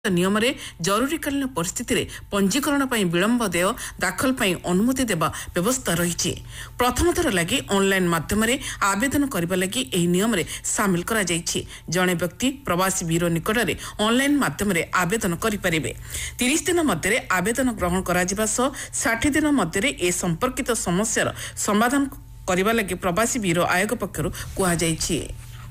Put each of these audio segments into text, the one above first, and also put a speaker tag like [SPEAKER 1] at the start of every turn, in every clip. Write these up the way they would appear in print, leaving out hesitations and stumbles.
[SPEAKER 1] नियम जरूरीकालीन परिस्थिति रे पंजीकरण पर विलंब देय दाखल पर अनुमति देवा व्यवस्था रही। प्रथम थर लगी ऑनलाइन माध्यम आवेदन करने लगी एही नियम रे सामिल करा जायछि। जड़े व्यक्ति प्रवासी ब्यूरो निकट में ऑनलाइन माध्यम आवेदन करें। 30 दिन मध्य आवेदन ग्रहण करा 60 दिन मध्य ए संपर्कित समस्यार समाधान करने लगी प्रवासी ब्यूरो आयोग पक्षर कहुଯାଇଛି।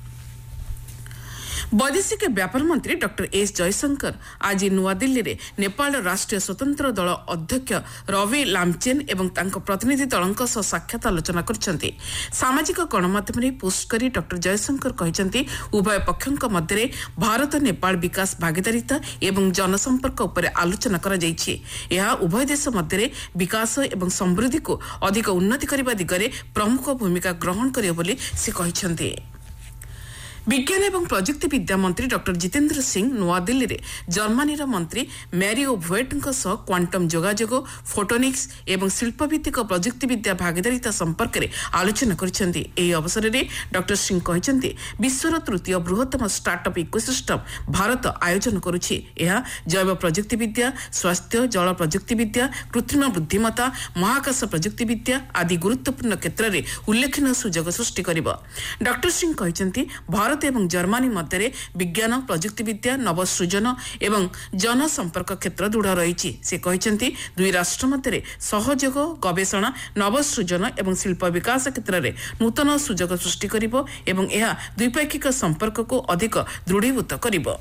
[SPEAKER 1] वैदेशिक व्यापार मंत्री डॉक्टर एस जयशंकर आज नुआदिल्ली रे नेपाल राष्ट्रीय स्वतंत्र दल अध्यक्ष रवि लामचेन एवं तांको प्रतिनिधि दलंक सह साक्षात आलोचना करछन्ती। सामाजिक गणमाध्यम रे पोस्ट करी डॉक्टर जयशंकर कहिसन्ती उभय पक्षक मध्य भारत नेपाल विकास भागीदारिता एवं जनसंपर्क उपर आलोचना करा जायछि। यह उभय देश मध्य विकास एवं समृद्धि को अधिक उन्नति करबा दिगरे प्रमुख भूमिका ग्रहण करियो बोली से कहिसन्ती। विज्ञान एवं प्रजुक्ति विद्या मंत्री डॉक्टर जितेंद्र सिंह नुआदिल्ली रे जर्मनीर मंत्री मैरियो भोएटଙ୍କ सह क्वांटम जोगाजोग फोटोनिक्स एवं शिल्पभित्तिक प्रजुक्ति विद्या भागीदारिता संपर्क में आलोचना करिसेंती। एही अवसर में डॉक्टर सिंह कहिसेंती विश्वर तृतीय बृहत्तम स्टार्टअप इकोसिस्टम भारत आयोजन करुछि। यह जैव प्रजुक्ति विद्या, स्वास्थ्य, जल प्रजुक्ति विद्या, कृत्रिम बुद्धिमत्ता, महाकाश प्रजुक्ति विद्या आदि गुरुत्वपूर्ण क्षेत्र में उल्लेखनीय सुजोग सृष्टि करिब। डॉक्टर सिंह कहिसेंती भारत एवं जर्मनी मध्य विज्ञान प्रजुक्ति विद्या, नवसृजन एवं जनसंपर्क क्षेत्र दृढ़ रही। से कहिसेंती दुई राष्ट्र मध्य सहयोग, गवेषणा, नवसृजन एवं शिल्प विकास क्षेत्र में नूतन सुजोग सृष्टि करिब एवं यह द्विपाक्षिक संपर्क को अधिक दृढ़ीभूत करिब।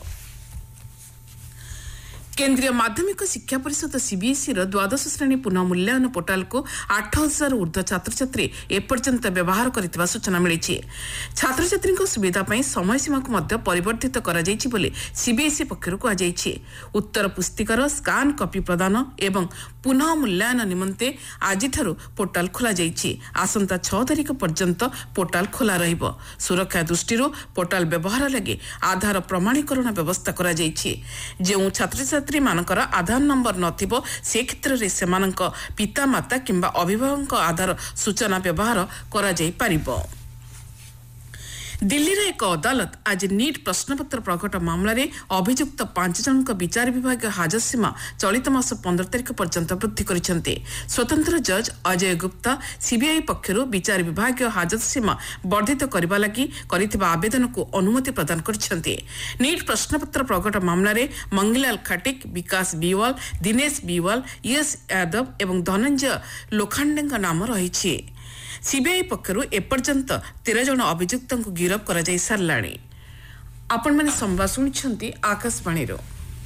[SPEAKER 1] केंद्रीय माध्यमिक शिक्षा परिषद सीबीएसई द्वादश श्रेणी पुनः मूल्यांकन पोर्टाल को 8000 ऊर्ध्व छात्र छात्री एपर्यंत व्यवहार करथिबा सूचना मिली। छात्र छात्री सुविधा पई समय सीमा को मध्य परिवर्तित करा जायछि बोली सीबीएसई पक्षरु कहा जायछि। उत्तर पुस्तिकार स्कान कॉपी प्रदान एवं पुनः मूल्यांकन निमंते आज पोर्टाल खोला जायछि। आसंता 6 तारिख पर्यंत पोर्टाल खोला रहिबो। सुरक्षा दृष्टि पोर्टाल व्यवहार लगे आधार प्रमाणीकरण व्यवस्था करा जायछि। जे छात्र मानकर आधार नंबर नथिबो से क्षेत्र रे सेमानक पिता माता किंबा अभिभावक आधार सूचना व्यवहार करा जाई पारिबो। दिल्ली रे एक अदालत आज नीट प्रश्नपत्र प्रकट मामला रे अभियुक्त 5 जनक विचार विभाग हाजत सीमा चलित मास 15 तारिख पर्यंत वृद्धि करिसेंते। स्वतंत्र जज अजय गुप्ता सीबीआई पक्षरु विचार विभाग हाजत सीमा वर्धित करबा लागि करिथिबा आवेदन को अनुमति प्रदान करिसेंते। नीट प्रश्नपत्र प्रकट मामला रे मंगीलाल खटिक, विकास बीवाल, दिनेश बीवाल, यश यादव एवं धनंजय लोखंडेଙ୍କ नाम रहिछि। सीबीआई पक्षरु एपर्यंत 13 जन अभियुक्त को गिरफ्त करा जाई सारलाणी। आपण माने संवाद सुनिछंती आकाशवाणी रो।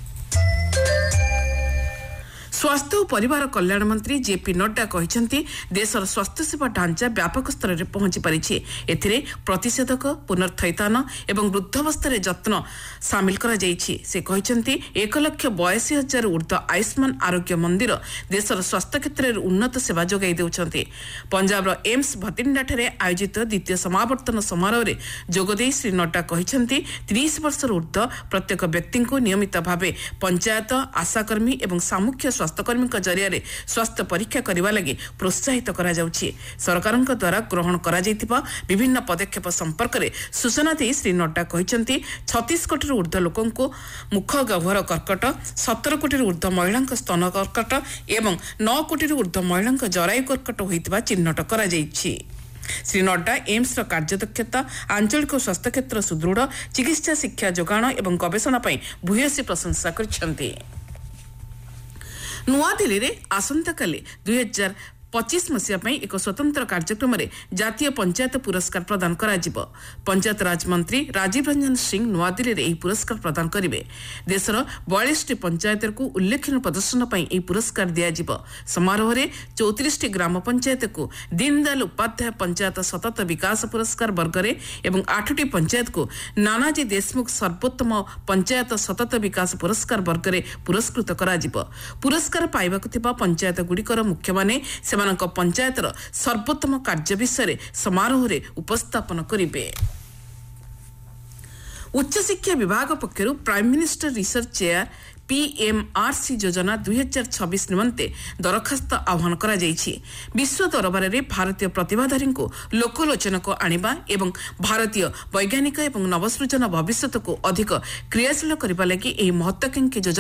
[SPEAKER 1] स्वास्थ्य और परिवार कल्याण मंत्री जेपी नड्डा कहिसेंती देशर स्वास्थ्य सेवा ढांचा व्यापक स्तर में पहुंची पारिछि। एथिरे प्रतिषेधक, पुनर्थैतान एवं वृद्धावस्था जत्न सामिल करा जायछि। से कहिसेंती 1,82,000 ऊर्ध्व आयुष्मान आरोग्य मंदिर देशर स्वास्थ्य क्षेत्र में उन्नत सेवा जोगाई देउछंती। पंजाब एम्स भटिंडा ठारे आयोजित द्वितीय समावर्तन समारोह में जोगदे श्री नड्डा कहिसेंती 30 वर्ष ऊर्ध्व प्रत्येक व्यक्ति को नियमित भाव पंचायत, आशाकर्मी एवं सामुख्य स्वास्थ्यकर्मी जरिया स्वास्थ्य परीक्षा करने लगी प्रोत्साहित करा जाउछि। सरकारक द्वारा ग्रहण करा जायतिबा विभिन्न पदक्षेप संपर्क में सूचना दे श्री नड्डा कहिसेंती 36 कोटी ऊर्ध्व लोकों को मुख गह्वर कर्कट, 17 कोटी ऊर्ध्व महिला स्तन कर्कट एवं 9 कोटी ऊर्ध्व महिला जरायु कर्कट होइतिबा चिन्हट करा जायछि। श्री नड्डा एम्स कार्यदक्षता, आंचलिक स्वास्थ्य क्षेत्र सुदृढ़, चिकित्सा शिक्षा जोगाण एवं गवेषणा पई भूयसी प्रशंसा करछन्ती। नुआदिल्ली रे आसंता काली 2025 मसीहा पई एक स्वतंत्र कार्यक्रम में जातीय पंचायत पुरस्कार प्रदान करा जिवो। पंचायत राज मंत्री राजीव रंजन सिंह नुआदिल्ली रे एही पुरस्कार प्रदान करिवे। देशर 42 पंचायत को उल्लेखनीय प्रदर्शन पई एही पुरस्कार दिया जिवो। समारोह रे 34 ग्राम पंचायत को दीनदयाल उपाध्याय पंचायत सतत विकास पुरस्कार वर्ग रे एवं 8 पंचायत को नानाजी देशमुख सर्वोत्तम पंचायत सतत विकास पुरस्कार वर्ग रे पुरस्कृत करा जिवो। पुरस्कार पाइबाकु थिबा पंचायत गुड़िकर मुख्य माने पंचायतर सर्वोत्तम कार्य विषय समारोह रे उपस्थापन करिवे। उच्च शिक्षा विभाग पक्षरु prime minister research chair PMRC योजना 2026 निमंते दरखास्त आह्वान करा जायछि। विश्व दरबार में भारतीय प्रतिभाधारी को लोकलोचन को आनिबा एवं भारतीय वैज्ञानिक एवं नवसृजन भविष्यत को अधिक क्रियाशील करने लगी महत्वाकांक्षी योजना